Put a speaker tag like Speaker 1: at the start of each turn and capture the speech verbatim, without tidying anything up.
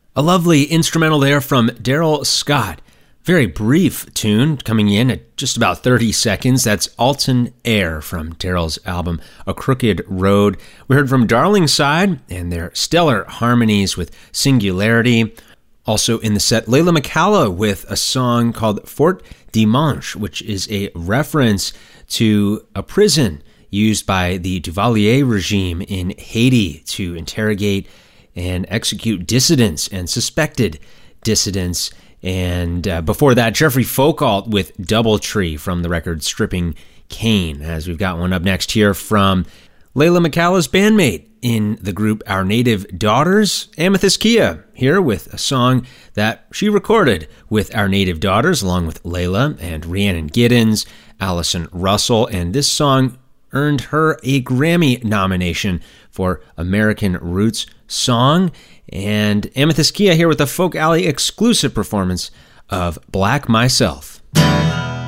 Speaker 1: A lovely instrumental there from Daryl Scott. Very brief tune coming in at just about thirty seconds. That's Alton Air from Daryl's album A Crooked Road. We heard from Darlingside and their stellar harmonies with Singularity. Also in the set, Layla McCalla with a song called Fort Dimanche, which is a reference to a prison used by the Duvalier regime in Haiti to interrogate and execute dissidents and suspected dissidents. And uh, before that, Jeffrey Folkalt with Doubletree from the record Stripping Cain, as we've got one up next here from Layla McCalla's bandmate in the group Our Native Daughters, Amethyst Kia, here with a song that she recorded with Our Native Daughters, along with Layla and Rhiannon Giddens, Allison Russell, and this song earned her a Grammy nomination for American Roots Song. And Amethyst Kia here with a Folk Alley exclusive performance of Black Myself.